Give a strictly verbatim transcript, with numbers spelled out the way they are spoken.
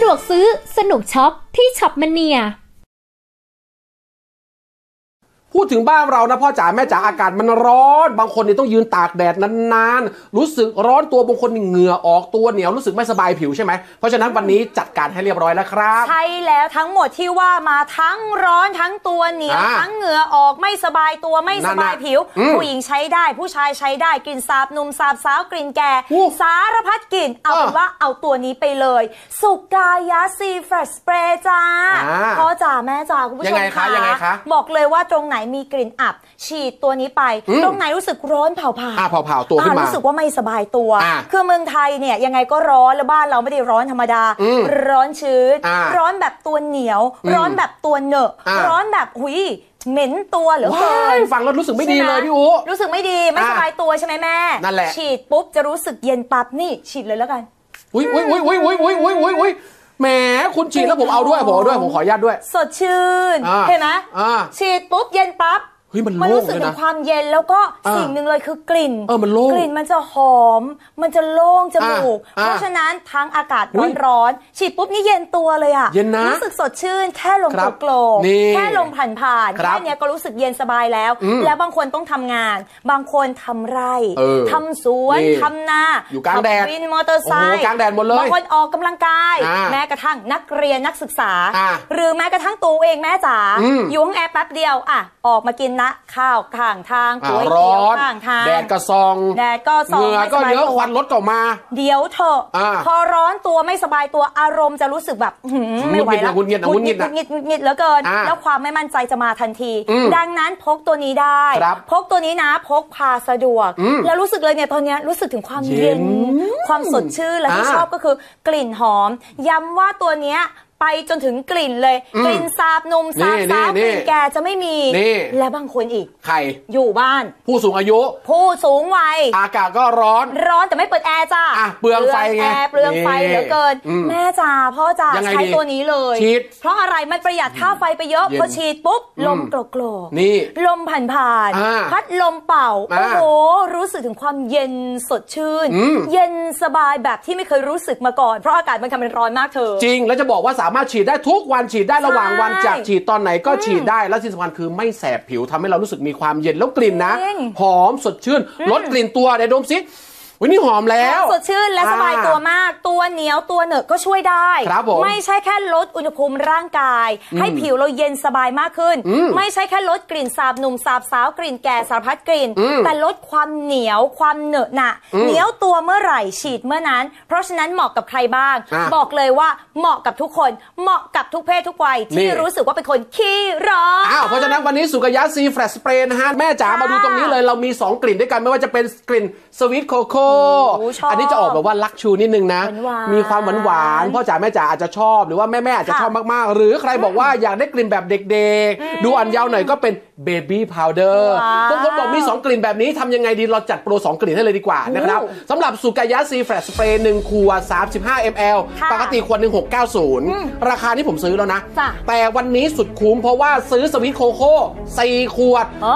วกซื้อสนุกช็อปที่ช็อปมเนียพูดถึงบ้านเรานะพ่อจ๋าแม่จ๋าอากาศมันร้อนบางคนนี่ต้องยืนตากแดดนานๆรู้สึกร้อนตัวบางคนเหงื่อออกตัวเหนียวรู้สึกไม่สบายผิวใช่ไหมเพราะฉะนั้นวันนี้จัดการให้เรียบร้อยแล้วครับใช่แล้วทั้งหมดที่ว่ามาทั้งร้อนทั้งตัวเหนียวทั้งเหงื่อออกไม่สบายตัวไม่สบายผิวผู้หญิงใช้ได้ผู้ชายใช้ได้กลิ่นสาบหนุ่มสาบสาวกลิ่นแก่สารพัดกลิ่นเอาเป็นว่าเอาตัวนี้ไปเลยสุกายาซีเฟรชสเปรย์จ้าพ่อจ๋าแม่จ๋าคุณผู้ชมคะบอกเลยว่าตรงไหนมีกลิ่นอับฉีดตัวนี้ไปตรงไหนรู้สึกร้อนเผาๆอ่าเผาๆตัวขึ้นมารู้สึกว่าไม่สบายตัวคือเมืองไทยเนี่ยยังไงก็ร้อนแล้วบ้านเราไม่ได้ร้อนธรรมดาร้อนชื้นร้อนแบบตัวเหนียวร้อนแบบตัวเหนอะร้อนแบบหุยเหม็นตัวเหลือเกินฟังแล้วรู้สึกไม่ดีเลยพี่อู๋รู้สึกไม่ดีไม่สบายตัวใช่ไหมแม่นั่นแหละฉีดปุ๊บจะรู้สึกเย็นปั๊บนี่ฉีดเลยแล้วกันอุ้ยอุ้ยอุ้ยอุ้ยอุ้ยอุ้ยอุ้ยอุ้ยอุ้ยแหมคุณฉีดแล้วผมเอาด้วยผมเอาด้วยผมขออนุญาตด้วยสดชื่นเห็นไหมฉีดปุ๊บเย็นปั๊บเฮ้ยมันโล่งเลยนะมันรู้สึกถึงความเย็นแล้วก็สิ่งหนึ่งเลยคือกลิ่นเออมันโล่งกลิ่นมันจะหอมมันจะโล่งจมูกเพราะฉะนั้นทั้งอากาศร้อนๆฉีดปุ๊บนี่เย็นตัวเลยอ่ะเย็นนะรู้สึกสดชื่นแค่ลมโกรกแค่ลมผ่านผ่านแค่นี้ก็รู้สึกเย็นสบายแล้วแล้วบางคนต้องทำงานบางคนทำไร่ทำสวนทำนาอยู่กลางแดดวินมอเตอร์ไซค์กลางแดดหมดเลยบางคนออกกำลังกายแม้กระทั่งนักเรียนนักศึกษาหรือแม้กระทั่งตัวเองแม่จ๋าอยู่ห้องแอร์แป๊บเดียวอ่ะออกมากินนะข้าวข้างทางก๋วยเตี๋ยวข้างทางแดดก็ซองแดดก็ซองเหงื่อก็เยอะควันรถก็มาเดี๋ยวเถอะพอร้อนตัวไม่สบายตัวอารมณ์จะรู้สึกแบบไม่ไหวแล้วงุนงิดงุนงิดงุนงิดงุนงิดเหลือเกินแล้วความไม่มั่นใจจะมาทันทีดังนั้นพกตัวนี้ได้พกตัวนี้นะพกพาสะดวกแล้วรู้สึกเลยเนี่ยตอนนี้รู้สึกถึงความเย็นความสดชื่นและที่ชอบก็คือกลิ่นหอมย้ำว่าตัวเนี้ยไปจนถึงกลิ่นเลยกลิ่นสาบนมสาบสาวกลิ่นแก่จะไม่มีและบางคนอีกใครอยู่บ้านผู้สูงอายุผู้สูงวัยอากาศก็ร้อนร้อนแต่ไม่เปิดแอร์จ้าเปลืองไฟไงเปลืองไฟเหลือเกินแม่จ๋าพ่อจ๋าใช้ตัวนี้เลยเพราะอะไรมันประหยัดค่าไฟไปเยอะพอฉีดปุ๊บลมโกรกนี่ลมผ่านผ่านพัดลมเป่าโอ้โหรู้สึกถึงความเย็นสดชื่นเย็นสบายแบบที่ไม่เคยรู้สึกมาก่อนเพราะอากาศมันทำเป็นร้อนมากเธอจริงแล้วจะบอกว่าสามารถฉีดได้ทุกวันฉีดได้ระหว่างวันจากฉีดตอนไหนก็ฉีดได้และที่สำคัญคือไม่แสบผิวทำให้เรารู้สึกมีความเย็นแล้วกลิ่นนะหอมสดชื่นลดกลิ่นตัวเดี๋ยวดมซิวันนี้หอมแล้วสดชื่นและสบายตัวมากตัวเหนียวตัวเหนอะก็ช่วยได้ไม่ใช่แค่ลดอุณหภูมิร่างกายให้ผิวเราเย็นสบายมากขึ้นไม่ใช่แค่ลดกลิ่นสาบหนุ่มสาบสาวกลิ่นแก่สารพัดกลิ่นแต่ลดความเหนียวความเหนอะหนะเหนียวตัวเมื่อไหร่ฉีดเมื่อนั้นเพราะฉะนั้นเหมาะกับใครบ้างบอกเลยว่าเหมาะกับทุกคนเหมาะกับทุกเพศทุกวัยที่รู้สึกว่าเป็นคนขี้ร้อนอ้าวเพราะฉะนั้นวันนี้สุกายะซีแฟลชสเปรย์นะฮะแม่จ๋ามาดูตรงนี้เลยเรามีสองกลิ่นด้วยกันไม่ว่าจะเป็นกลิ่นสวีทโคโค่อันนี้จะออกแบบว่าลักชูนิดนึงนะมีความหวานหวานพ่อจ๋าแม่จ๋าอาจจะชอบหรือว่าแม่แม่อาจจะชอบมากๆหรือใครบอกว่าอยากได้กลิ่นแบบเด็กๆดูอ่อนเยาว์หน่อยก็เป็นเบบี้พาวเดอร์บางคนบอกมีสองกลิ่นแบบนี้ทำยังไงดีเราจัดโปรสองกลิ่นให้เลยดีกว่านะครับสำหรับสุกายะซีแฟลชสเปรย์หนึ่งขวดสามสิบห้ามิลลิลิตรปกติขวดหนึ่งหกเก้าศูนย์ราคาที่ผมซื้อแล้วนะแต่วันนี้สุดคุ้มเพราะว่าซื้อสวีทโคโค่สี่ขวด